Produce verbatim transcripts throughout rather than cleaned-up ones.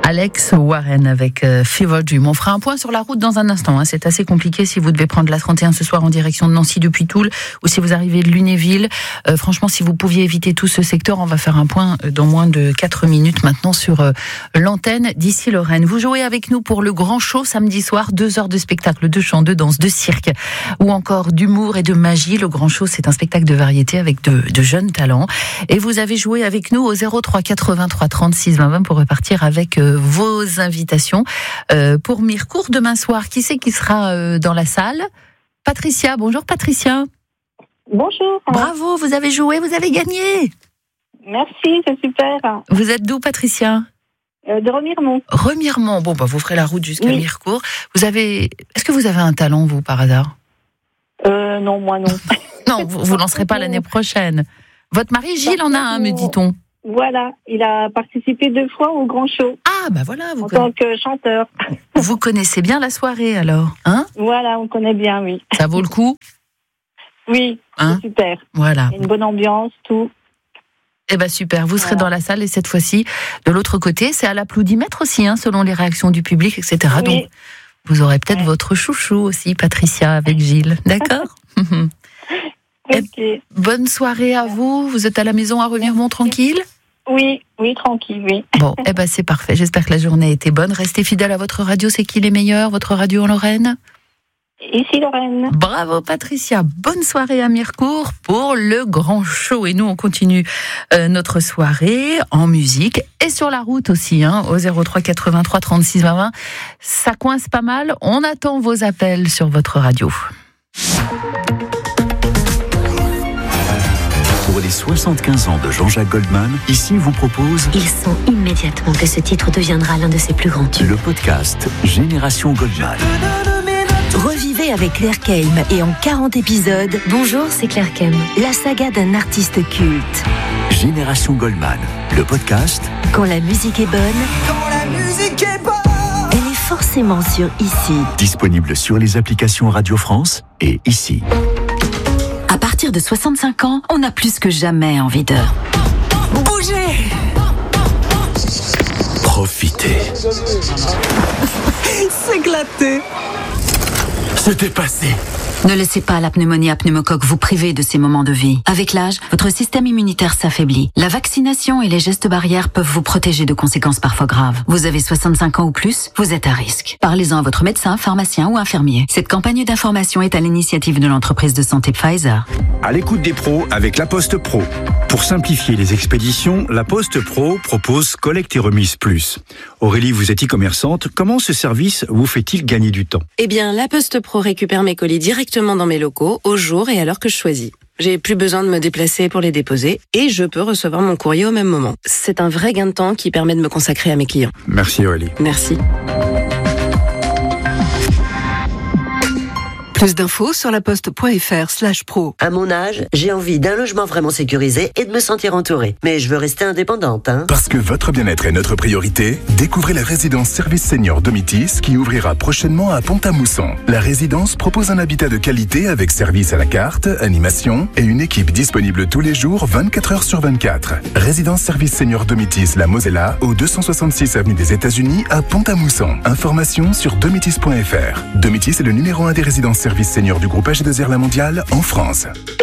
Alex Warren avec euh, Fever Dream. On fera un point sur la route dans un instant. Hein. C'est assez compliqué si vous devez prendre la trente et un ce soir en direction de Nancy depuis Toul ou si vous arrivez de Lunéville. Euh, franchement, si vous pouviez éviter tout ce secteur, on va faire un point dans moins de quatre minutes maintenant sur euh, l'antenne d'Ici Lorraine. Vous jouez avec nous pour le grand show samedi soir, deux heures de spectacle, de chant, de danse, de cirque ou encore d'humour et de magie. Le grand show, c'est un spectacle de variété avec de, de jeunes talents. Et vous avez joué avec nous au zéro trois quatre-vingt-trois trente-six vingt vingt pour repartir avec euh, vos invitations euh, pour Mirecourt demain soir. Qui c'est qui sera euh, dans la salle? Patricia. Bonjour Patricia. Bonjour. Bravo, vous avez joué, vous avez gagné. Merci, c'est super. Vous êtes d'où Patricia? euh, De Remiremont. Remiremont. Bon, bah, vous ferez la route jusqu'à oui. Mirecourt. Vous avez... Est-ce que vous avez un talent, vous, par hasard? euh, Non, moi non. Non, vous ne lancerez pas l'année prochaine. Votre mari Gilles en a un, me dit-on. Voilà, il a participé deux fois au grand show. Ah, bah voilà. Vous en conna... tant que chanteur. Vous connaissez bien la soirée, alors, hein? Voilà, on connaît bien, oui. Ça vaut le coup? Oui, hein? c'est super. Voilà. Il y a une bonne ambiance, tout. Eh ben super, vous serez voilà. dans la salle et cette fois-ci, de l'autre côté, c'est à l'applaudimètre aussi, hein, selon les réactions du public, et cetera. Oui. Donc, vous aurez peut-être ouais. votre chouchou aussi, Patricia, avec Gilles. D'accord? Okay. Bonne soirée à vous. Vous êtes à la maison à Remiremont tranquille? Oui, oui, tranquille, oui. Bon, eh ben c'est parfait. J'espère que la journée a été bonne. Restez fidèles à votre radio. C'est qui les meilleurs, votre radio en Lorraine? Ici Lorraine. Bravo Patricia. Bonne soirée à Mirecourt pour le grand show. Et nous, on continue euh, notre soirée en musique et sur la route aussi, hein, au zéro trois quatre-vingt-trois trente-six vingt vingt. Ça coince pas mal. On attend vos appels sur votre radio. Pour les soixante-quinze ans de Jean-Jacques Goldman, ici vous propose... Il sent immédiatement que ce titre deviendra l'un de ses plus grands tubes. Le podcast Génération Goldman. Revivez avec Claire Keim et en quarante épisodes... Bonjour, c'est Claire Keim. La saga d'un artiste culte. Génération Goldman, le podcast... Quand la musique est bonne... Quand la musique est bonne... Elle est forcément sur Ici. Disponible sur les applications Radio France et Ici. À partir de soixante-cinq ans, on a plus que jamais envie de... bouger. Profiter. S'éclater. Se dépasser. Ne laissez pas la pneumonie à pneumocoque vous priver de ces moments de vie. Avec l'âge, votre système immunitaire s'affaiblit. La vaccination et les gestes barrières peuvent vous protéger de conséquences parfois graves. Vous avez soixante-cinq ans ou plus, vous êtes à risque. Parlez-en à votre médecin, pharmacien ou infirmier. Cette campagne d'information est à l'initiative de l'entreprise de santé Pfizer. À l'écoute des pros avec La Poste Pro. Pour simplifier les expéditions, La Poste Pro propose collecte et remise plus. Aurélie, vous êtes e-commerçante. Comment ce service vous fait-il gagner du temps? Eh bien, La Poste Pro récupère mes colis directement dans mes locaux, au jour et à l'heure que je choisis. J'ai plus besoin de me déplacer pour les déposer et je peux recevoir mon courrier au même moment. C'est un vrai gain de temps qui permet de me consacrer à mes clients. Merci Aurélie. Merci. Plus d'infos sur laposte.fr slash pro. À mon âge, j'ai envie d'un logement vraiment sécurisé et de me sentir entourée. Mais je veux rester indépendante, hein. Parce que votre bien-être est notre priorité, découvrez la résidence Service Senior Domitis qui ouvrira prochainement à Pont-à-Mousson. La résidence propose un habitat de qualité avec service à la carte, animation et une équipe disponible tous les jours vingt-quatre heures sur vingt-quatre. Résidence Service Senior Domitis La Mosella au deux cent soixante-six avenue des États-Unis à Pont-à-Mousson. Informations sur domitis point f r. Domitis est le numéro un des résidences service senior du groupe H deux R La Mondiale en France.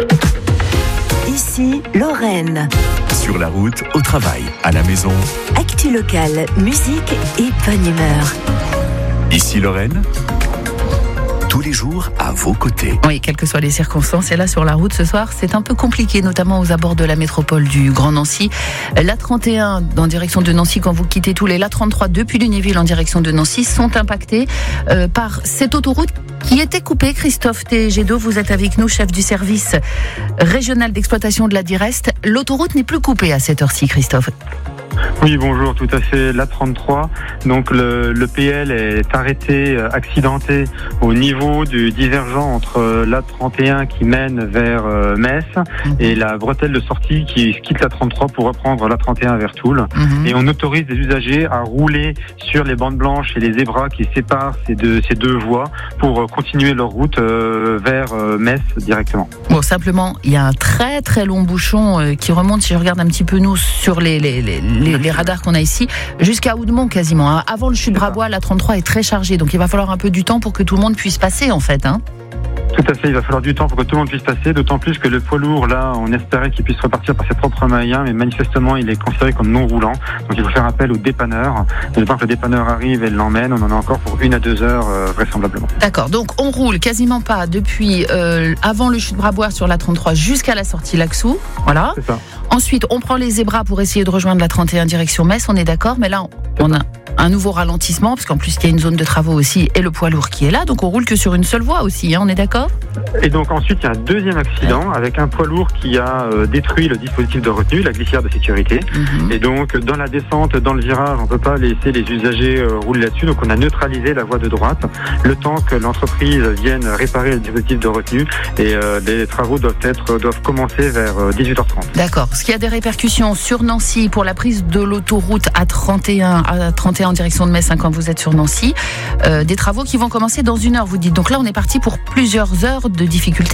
Ici, Lorraine. Sur la route, au travail, à la maison. Actu locale, musique et bonne humeur. Ici Lorraine. Tous les jours à vos côtés. Oui, quelles que soient les circonstances. Et là, sur la route ce soir, c'est un peu compliqué, notamment aux abords de la métropole du Grand Nancy. La trente et un en direction de Nancy quand vous quittez Toul et la trente-trois depuis Lunéville en direction de Nancy sont impactés euh, par cette autoroute qui était coupée. Christophe Tégédo, vous êtes avec nous, chef du service régional d'exploitation de la Direst. L'autoroute n'est plus coupée à cette heure-ci, Christophe. Oui, bonjour, tout à fait. La trente-trois, donc le, le P L est arrêté, accidenté au niveau du divergent entre la trente et un qui mène vers Metz mmh. et la bretelle de sortie qui quitte la trente-trois pour reprendre la trente et un vers Toul. Mmh. Et on autorise les usagers à rouler sur les bandes blanches et les zébras qui séparent ces deux, ces deux voies pour continuer leur route vers Metz directement. Bon, simplement, il y a un très très long bouchon qui remonte, si je regarde un petit peu nous, sur les, les, les, les, les radars qu'on a ici, jusqu'à Oudemont quasiment. Hein. Avant le Chute-Brabois, la trente-trois est très chargée, donc il va falloir un peu du temps pour que tout le monde puisse passer en fait. Hein. Tout à fait, il va falloir du temps pour que tout le monde puisse passer, d'autant plus que le poids lourd, là, on espérait qu'il puisse repartir par ses propres moyens, mais manifestement, il est considéré comme non roulant. Donc il faut faire appel au dépanneur. Et le temps que le dépanneur arrive et l'emmène, on en a encore pour une à deux heures, euh, vraisemblablement. D'accord, donc on roule quasiment pas depuis euh, avant le Chute-Brabois sur la trente-trois jusqu'à la sortie Laxou. Voilà. C'est ça. Ensuite, on prend les zébras pour essayer de rejoindre la trente et un direction Metz, on est d'accord, mais là, on a un nouveau ralentissement, parce qu'en plus, il y a une zone de travaux aussi, et le poids lourd qui est là, donc on roule que sur une seule voie aussi, hein, on est d'accord ? Et donc ensuite, il y a un deuxième accident avec un poids lourd qui a euh, détruit le dispositif de retenue, la glissière de sécurité. Mmh. Et donc, dans la descente, dans le virage, on ne peut pas laisser les usagers euh, rouler là-dessus, donc on a neutralisé la voie de droite, le temps que l'entreprise vienne réparer le dispositif de retenue, et euh, les travaux doivent, être, doivent commencer vers euh, dix-huit heures trente. D'accord, parce qu'il y a des répercussions sur Nancy pour la prise de l'autoroute A trente et un, A trente et un en direction de Metz, hein, quand vous êtes sur Nancy, euh, des travaux qui vont commencer dans une heure, vous dites. Donc là, on est parti pour plusieurs heures de difficulté.